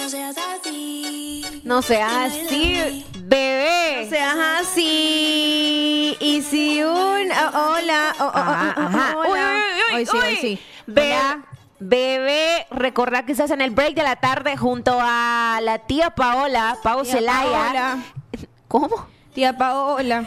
seas así. No seas así, bebé. No seas así. Y si hola. Hola. Hoy sí. Hola. Bebé, recordad que estás en el break de la tarde junto a la tía Paola, Pau Celaya. Paola. ¿Cómo? Tía Paola.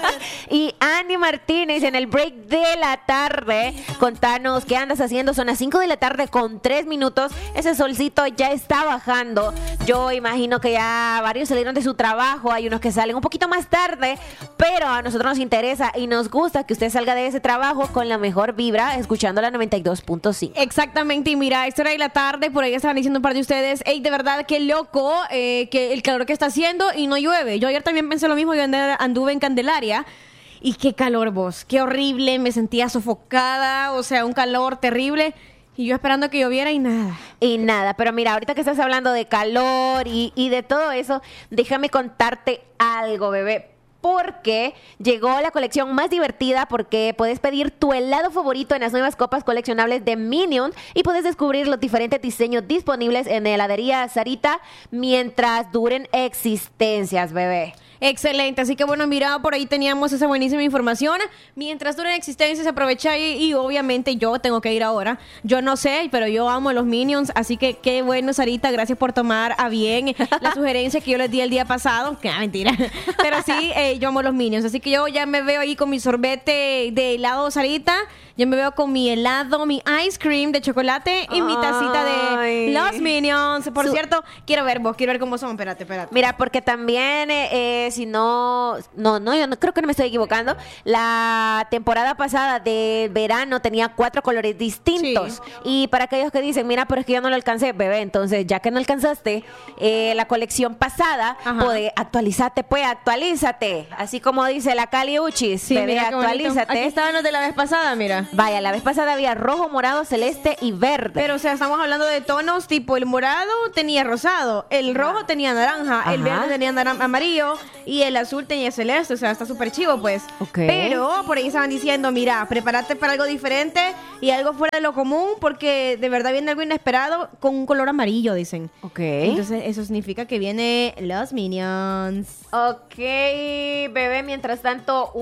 Y Andy Martínez en el break de la tarde. Contanos qué andas haciendo. Son las 5 de la tarde con 3 minutos. Ese solcito ya está bajando. Yo imagino que ya varios salieron de su trabajo. Hay unos que salen un poquito más tarde, pero a nosotros nos interesa y nos gusta que usted salga de ese trabajo con la mejor vibra, escuchando la 92.5. Exactamente, y mira, esta hora de la tarde, por ahí estaban diciendo un par de ustedes, hey, de verdad, qué loco que el calor que está haciendo y no llueve. Yo ayer también pensé lo mismo, yo anduve en Candelaria y qué calor, vos, qué horrible, me sentía sofocada, o sea, un calor terrible. Y yo esperando que lloviera y nada. Y nada, pero mira, ahorita que estás hablando de calor y de todo eso, déjame contarte algo, bebé. Porque llegó la colección más divertida, porque puedes pedir tu helado favorito en las nuevas copas coleccionables de Minions y puedes descubrir los diferentes diseños disponibles en la heladería Sarita mientras duren existencias, bebé. Excelente, así que bueno, mira, por ahí teníamos esa buenísima información. Mientras duren existencias, aprovecha y obviamente yo tengo que ir ahora. Yo no sé, pero yo amo los Minions, así que qué bueno, Sarita, gracias por tomar a bien la sugerencia que yo les di el día pasado. Que mentira, pero sí, yo amo los Minions, así que yo ya me veo ahí con mi sorbete de helado, Sarita. Yo me veo con mi helado, mi ice cream de chocolate y mi tacita de los Minions. Por cierto, quiero ver cómo son. Espérate. Mira, porque también, si no, yo no creo que no me estoy equivocando. La temporada pasada de verano tenía 4 colores distintos. Sí. Y para aquellos que dicen, mira, pero es que yo no lo alcancé, bebé. Entonces, ya que no alcanzaste la colección pasada, actualízate, pues, actualízate. Así como dice la Cali Uchis, sí, bebé, mira, actualízate. Aquí estaban los de la vez pasada, mira. Vaya, la vez pasada había rojo, morado, celeste y verde. Pero, o sea, estamos hablando de tonos tipo el morado tenía rosado, el rojo tenía naranja, el verde tenía amarillo y el azul tenía celeste. O sea, está súper chivo, pues. Okay. Pero por ahí estaban diciendo, mira, prepárate para algo diferente y algo fuera de lo común porque de verdad viene algo inesperado con un color amarillo, dicen. Ok. Entonces, eso significa que viene los Minions. Ok, bebé, mientras tanto,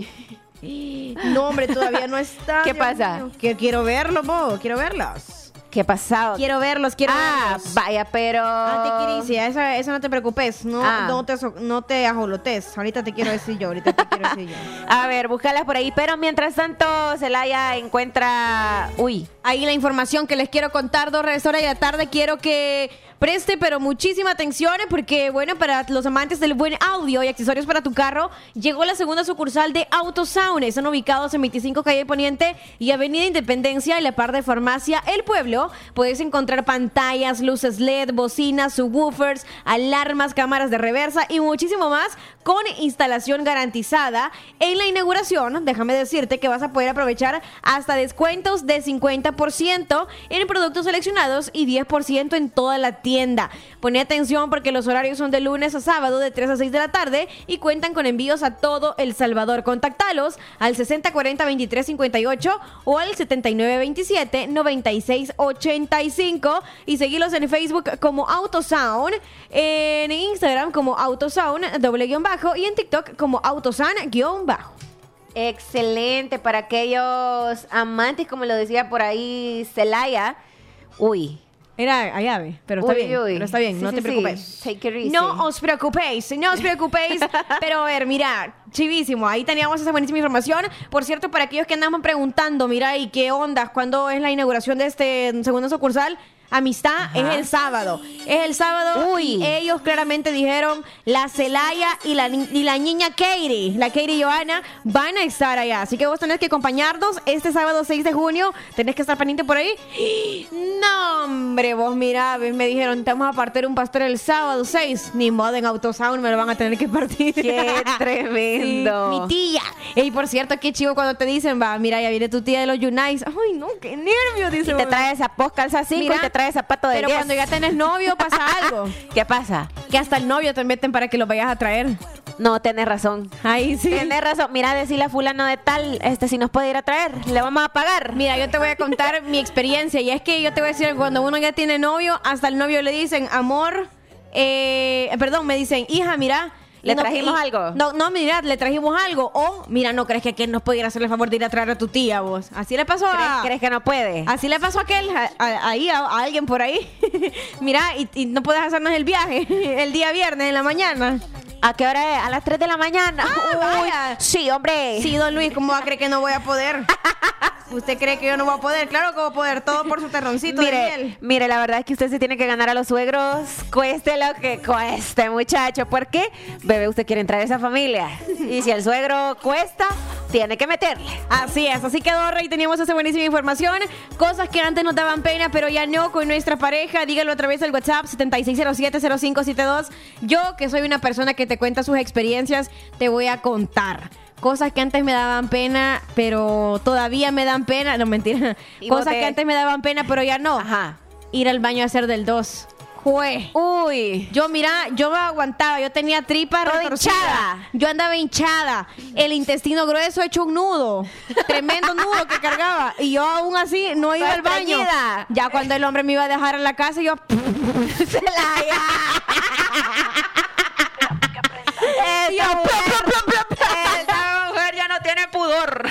No, hombre, todavía no está. ¿Qué pasa? Mío. Que quiero verlos, quiero verlos. ¿Qué pasado? Quiero verlos. Vaya, pero... Anticrisia, eso no te preocupes, no te ajolotes. Ahorita te quiero decir yo, A ver, búscalas por ahí, pero mientras tanto, Celaya encuentra... Ahí la información que les quiero contar, 2 horas de la tarde, quiero que preste, pero muchísima atención, porque, bueno, para los amantes del buen audio y accesorios para tu carro, llegó la segunda sucursal de AutoSound. Están ubicados en 25 Calle Poniente y Avenida Independencia, en la par de Farmacia El Pueblo. Puedes encontrar pantallas, luces LED, bocinas, subwoofers, alarmas, cámaras de reversa y muchísimo más con instalación garantizada. En la inauguración, déjame decirte que vas a poder aprovechar hasta descuentos de 50% en productos seleccionados y 10% en toda la tienda. Pone atención porque los horarios son de lunes a sábado de 3 a 6 de la tarde y cuentan con envíos a todo El Salvador. Contactalos al 6040-2358 o al 7927-9685 y seguilos en Facebook como AutoSound, en Instagram como AutoSound _, y en TikTok como AutoSound _. Excelente para aquellos amantes, como lo decía por ahí Celaya. Era llave, pero está bien. Pero está bien, no te preocupes. Sí. Take it easy. No os preocupéis. Pero a ver, mira, chivísimo. Ahí teníamos esa buenísima información. Por cierto, para aquellos que andaban preguntando, mira, ¿y qué onda? ¿Cuándo es la inauguración de este segundo sucursal? Amistad, es el sábado. Y ellos claramente dijeron la Celaya y la niña Katie, la Katie Johanna, van a estar allá. Así que vos tenés que acompañarnos este sábado 6 de junio. Tenés que estar pendiente por ahí. No, hombre, vos mirá, me dijeron, te vamos a partir un pastor el sábado 6. Ni modo, en AutoSound me lo van a tener que partir. ¡Qué tremendo! Sí, mi tía. Y por cierto, qué chivo cuando te dicen, mira, ya viene tu tía de los Unites. Ay, no, qué nervio, dice. Y te trae esa calza 5 y te trae zapato de 10. Pero cuando ya tenés novio pasa algo. ¿Qué pasa? Que hasta el novio te meten para que lo vayas a traer. No, tenés razón. Ahí sí. Tienes razón. Mira, decirle a fulano de tal, si nos puede ir a traer, le vamos a pagar. Mira, yo te voy a contar mi experiencia. Y es que yo te voy a decir, cuando uno ya tiene novio, hasta el novio le dicen, amor, perdón, me dicen, hija, mira. ¿Le trajimos algo? No, mira, le trajimos algo. O, mira, ¿no crees que aquel nos pudiera hacer el favor de ir a traer a tu tía, vos? Así le pasó ¿Crees que no puede? Así le pasó a aquel, a alguien por ahí. Mira, y no puedes hacernos el viaje el día viernes en la mañana. ¿A qué hora es? A las 3 de la mañana. Vaya. Sí, hombre. Sí, don Luis, ¿cómo va a creer que no voy a poder? ¿Usted cree que yo no voy a poder? Claro que voy a poder, todo por su terroncito de miel. Mire, la verdad es que usted se tiene que ganar a los suegros, cueste lo que cueste, muchacho. ¿Por qué? Bebé, usted quiere entrar a esa familia. Y si el suegro cuesta, tiene que meterle. Así es, así quedó, Rey. Teníamos esa buenísima información. Cosas que antes nos daban pena, pero ya no con nuestra pareja. Dígalo a través del WhatsApp 76070572. Yo, que soy una persona que te cuenta sus experiencias, te voy a contar. Cosas que antes me daban pena, pero todavía me dan pena. No, mentira. Cosas que antes me daban pena, pero ya no. Ajá. Ir al baño a hacer del 2. Jue. Uy. Yo, mira, yo me aguantaba. Yo tenía tripa retorcida. Hinchada. Yo andaba hinchada. El intestino grueso hecho un nudo. Tremendo nudo que cargaba. Y yo aún así no iba al baño. Ya cuando el hombre me iba a dejar en la casa, yo... Se la Esta mujer ya no tiene pudor.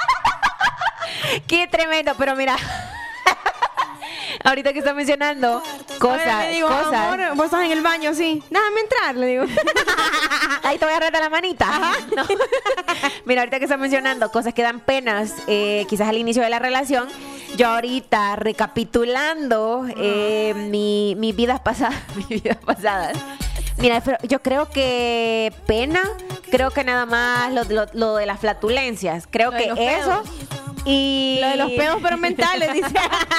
Qué tremendo, pero mira. Ahorita que está mencionando cosas, le digo, amor, vos estás en el baño, sí. Déjame entrar, le digo. Ahí te voy a agarrar la manita. No. Mira, ahorita que está mencionando cosas que dan penas, quizás al inicio de la relación. Yo ahorita recapitulando mis vidas pasadas. Mira, yo creo que pena, creo que nada más lo de las flatulencias. Creo que eso. Y lo de los pedos pero mentales, dice.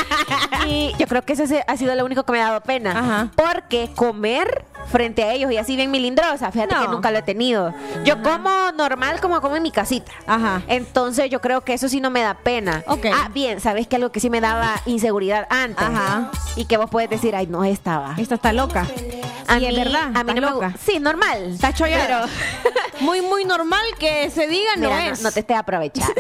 Y yo creo que eso ha sido lo único que me ha dado pena. Ajá. Porque comer frente a ellos y así bien milindrosa, fíjate que nunca lo he tenido. Yo como normal como en mi casita. Ajá. Entonces yo creo que eso sí no me da pena. Ok. Ah, bien, ¿sabes que algo que sí me daba inseguridad antes? Ajá. Y que vos puedes decir, ay, no estaba. Esta está loca. Y es verdad, a mí no loca. Sí, normal. Está chollada. Muy, muy normal que se diga. Mira, no es. no te estés aprovechando.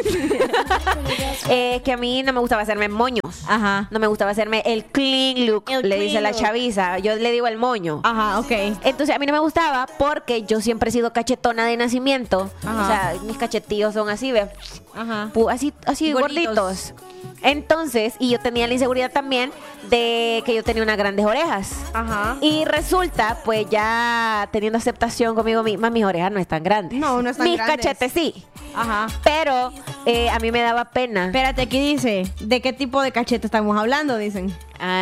Que a mí no me gustaba hacerme moños. Ajá. No me gustaba hacerme el clean look, le dice la chaviza. Yo le digo el moño. Ajá, ok. Entonces a mí no me gustaba porque yo siempre he sido cachetona de nacimiento. Ajá. O sea, mis cachetillos son así, ¿ve? Ajá. Así gorditos. Entonces, y yo tenía la inseguridad también de que yo tenía unas grandes orejas. Ajá. Y resulta, pues ya teniendo aceptación conmigo misma, mis orejas no están grandes. No están mis grandes. cachetes sí. Ajá. Pero a mí me daba pena. Espérate, aquí dice, ¿de qué tipo de cachete estamos hablando? Dicen.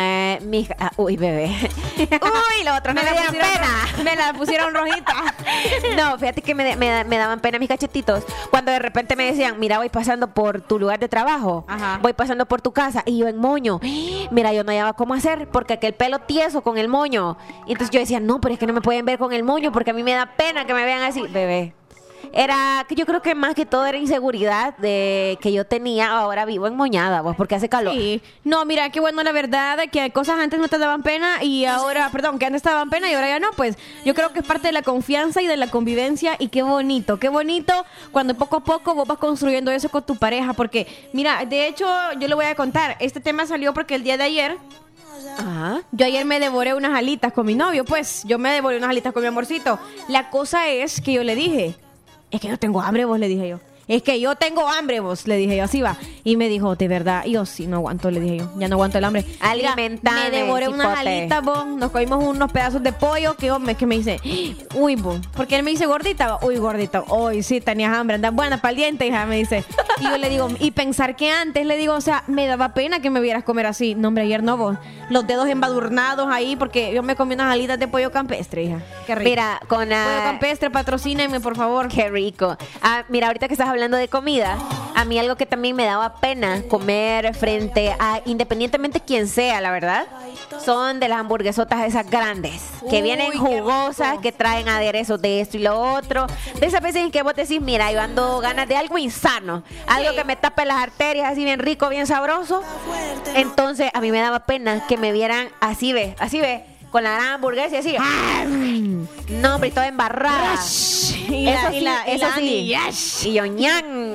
Uy, bebé. Uy, los otros no me dieron pena. Me la pusieron rojita. No, fíjate que me daban pena mis cachetitos. Cuando de repente me decían, mira, voy pasando por tu lugar de trabajo. Ajá. Voy pasando por tu casa. Y yo en moño. Mira, yo no hallaba cómo hacer porque aquel pelo tieso con el moño. Y entonces yo decía, no, pero es que no me pueden ver con el moño porque a mí me da pena que me vean así. Bebé. Era que yo creo que más que todo era inseguridad de que yo tenía. Ahora vivo enmoñada, pues, porque hace calor. Sí. No, mira, qué bueno la verdad que cosas antes no te daban pena y ahora, perdón, que antes te daban pena y ahora ya no, pues yo creo que es parte de la confianza y de la convivencia y qué bonito cuando poco a poco vos vas construyendo eso con tu pareja, porque mira, de hecho yo le voy a contar, este tema salió porque el día de ayer Ajá. yo ayer me devoré unas alitas con mi novio, pues yo me devoré unas alitas con mi amorcito. La cosa es que yo le dije, es que yo tengo hambre, vos, le dije yo. Es que yo tengo hambre, vos, le dije yo, así va. Y me dijo, de verdad, y yo sí, no aguanto, le dije yo, ya no aguanto el hambre. Alimentame, me devoré unas cipote. alitas, vos, nos comimos unos pedazos de pollo, que hombre, que me dice, uy, vos, porque él me dice gordita, uy, gordita, uy, sí, tenías hambre, andas buena para el diente, hija, me dice. Y yo le digo, y pensar que antes, le digo, o sea, me daba pena que me vieras comer así. No, hombre, ayer no, vos, los dedos embadurnados ahí, porque yo me comí unas alitas de pollo campestre, hija. Qué rico. Mira, con Pollo campestre, patrocínenme, por favor. Qué rico. Mira, ahorita que estás hablando de comida, a mí algo que también me daba pena comer frente a, independientemente quién sea, la verdad, son de las hamburguesotas esas grandes, que Uy, vienen qué jugosas, rico. que traen aderezos de esto y lo otro. De esas veces en que vos decís, mira, yo ando ganas de algo insano, algo que me tape las arterias, así bien rico, bien sabroso. Entonces, a mí me daba pena que me vieran así ve, con la gran hamburguesa y así. No, hombre, toda embarrada. Y Eso la sí. Yash. Y yo, ñan.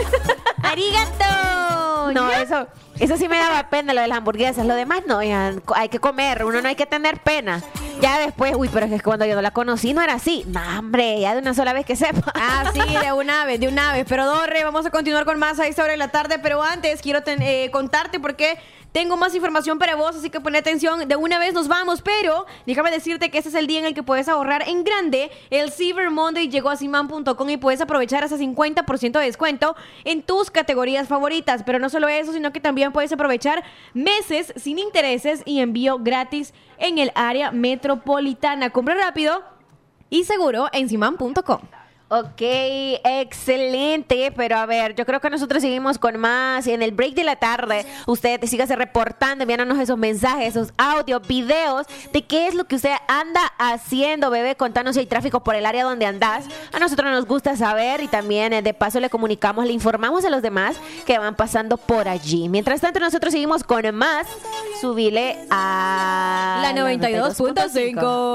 ¡Arigato! No, eso sí me daba pena, lo de las hamburguesas. Lo demás no, ya, hay que comer. Uno no hay que tener pena. Ya después, pero es que cuando yo no la conocí no era así. No, hombre, ya de una sola vez que sepa. Ah, sí, de una vez. Pero Dorre, vamos a continuar con más a esta hora de la tarde. Pero antes quiero contarte por qué tengo más información para vos, así que pon atención. De una vez nos vamos, pero déjame decirte que este es el día en el que puedes ahorrar en grande. El Cyber Monday llegó a Simán.com y puedes aprovechar hasta 50% de descuento en tus categorías favoritas. Pero no solo eso, sino que también puedes aprovechar meses sin intereses y envío gratis en el área metropolitana. Compra rápido y seguro en Simán.com. Ok, excelente, pero a ver, yo creo que nosotros seguimos con más en el break de la tarde. Usted sígase reportando, enviándonos esos mensajes, esos audios, videos de qué es lo que usted anda haciendo, bebé. Contanos si hay tráfico por el área donde andás. A nosotros nos gusta saber y también de paso le comunicamos, le informamos a los demás que van pasando por allí. Mientras tanto, nosotros seguimos con más. Subile a la 92.5.